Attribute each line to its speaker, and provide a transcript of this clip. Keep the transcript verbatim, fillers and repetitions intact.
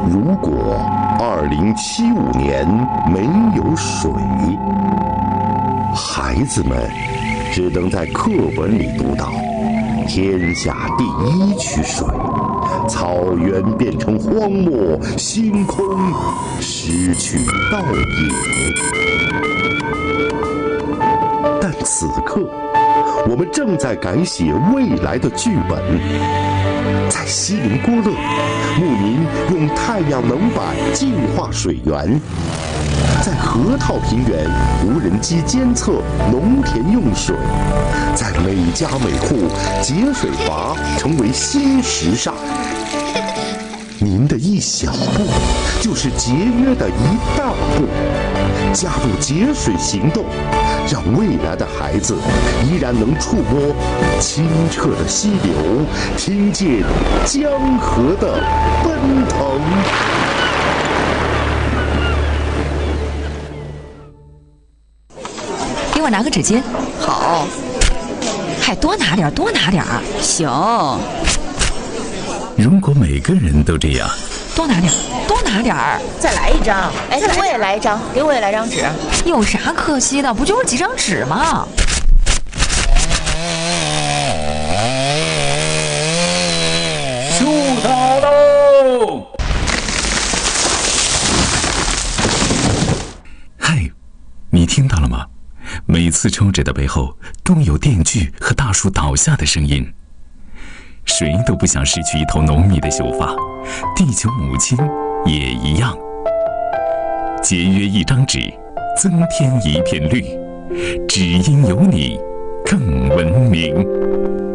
Speaker 1: 如果二零七五年没有水，孩子们只能在课本里读到天下第一区水，草原变成荒漠，星空失去倒影。但此刻，我们正在改写未来的剧本。在锡林郭勒，牧民用太阳能板净化水源；在河套平原，无人机监测农田用水；在每家每户，节水阀成为新时尚。您的一小步，就是节约的一大步。加入节水行动，让未来的孩子依然能触摸清澈的溪流，听见江河的奔腾。
Speaker 2: 给我拿个纸巾。
Speaker 3: 好。
Speaker 2: 还多拿点，多拿点。
Speaker 3: 行。
Speaker 4: 如果每个人都这样，
Speaker 2: 多拿点，多拿点儿。
Speaker 3: 再来一张。哎，给我也来一张，给我也来张纸。
Speaker 2: 有啥可惜的？不就是几张纸吗？
Speaker 4: 出逃喽！嗨，你听到了吗？每次抽纸的背后都有电锯和大树倒下的声音。谁都不想失去一头浓密的秀发，地球母亲也一样。节约一张纸，增添一片绿，只因有你更文明。